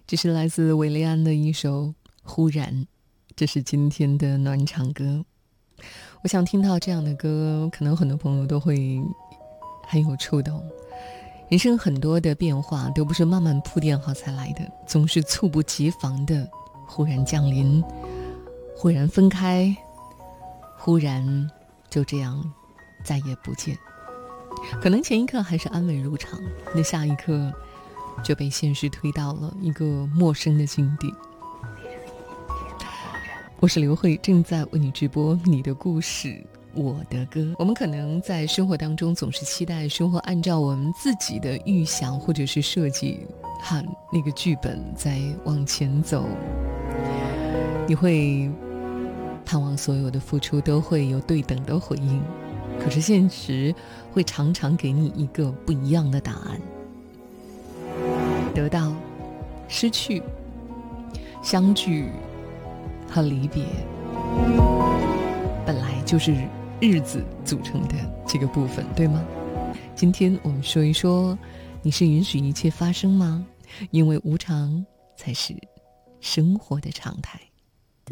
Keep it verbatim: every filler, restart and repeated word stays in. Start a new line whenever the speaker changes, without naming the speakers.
这是来自韦礼安的一首《忽然》，这是今天的暖场歌。我想听到这样的歌，可能很多朋友都会很有触动。人生很多的变化都不是慢慢铺垫好才来的，总是猝不及防的忽然降临，忽然分开，忽然就这样再也不见。可能前一刻还是安稳如常，那下一刻就被现实推到了一个陌生的境地。我是刘慧，正在为你直播你的故事我的歌。我们可能在生活当中总是期待生活按照我们自己的预想或者是设计和那个剧本在往前走，你会盼望所有的付出都会有对等的回应，可是现实会常常给你一个不一样的答案。得到、失去、相聚和离别，本来就是日子组成的这个部分，对吗？今天我们说一说，你是允许一切发生吗？因为无常才是生活的常态。